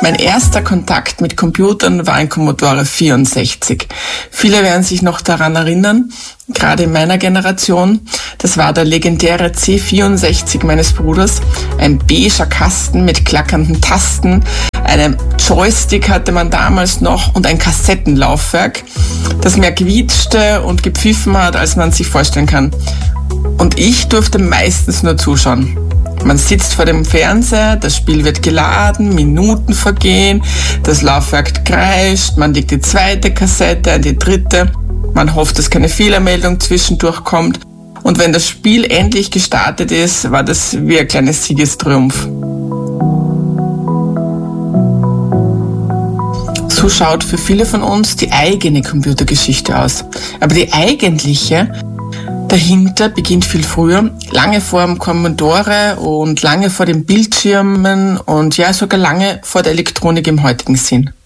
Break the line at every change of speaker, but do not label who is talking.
Mein erster Kontakt mit Computern war ein Commodore 64. Viele werden sich noch daran erinnern, gerade in meiner Generation. Das war der legendäre C64 meines Bruders, ein beiger Kasten mit klackernden Tasten, einen Joystick hatte man damals noch und ein Kassettenlaufwerk, das mehr quietschte und gepfiffen hat, als man sich vorstellen kann. Und ich durfte meistens nur zuschauen. Man sitzt vor dem Fernseher, das Spiel wird geladen, Minuten vergehen, das Laufwerk kreischt, man legt die zweite Kassette an die dritte, man hofft, dass keine Fehlermeldung zwischendurch kommt. Und wenn das Spiel endlich gestartet ist, war das wie ein kleines Siegestriumph. So schaut für viele von uns die eigene Computergeschichte aus. Aber die eigentliche dahinter beginnt viel früher, lange vor dem Commodore und lange vor den Bildschirmen und ja sogar lange vor der Elektronik im heutigen Sinn.